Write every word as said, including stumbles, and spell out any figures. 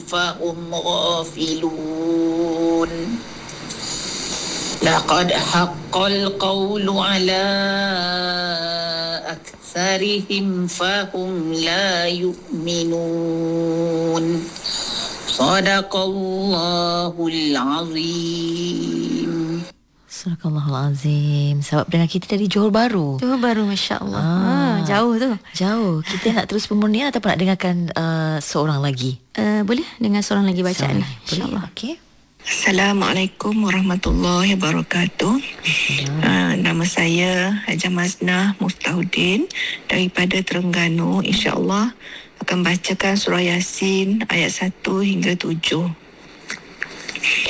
فهم غافلون لقد حق القول على أكثرهم فهم لا يؤمنون صدق الله العظيم. Sadaqallahul Azim. Sahabat pendengar kita dari Johor Bahru. Johor Bahru, Masya Allah. Ah, Ah, jauh tu. Jauh. Kita nak terus pemurnian ataupun nak dengarkan uh, seorang lagi? Uh, boleh dengan seorang lagi bacaan ni, Boleh. insyaAllah. Okey. Assalamualaikum warahmatullahi wabarakatuh. Uh, nama saya Hajah Maznah Mustahudin daripada Terengganu. InsyaAllah akan bacakan surah Yasin ayat satu hingga tujuh.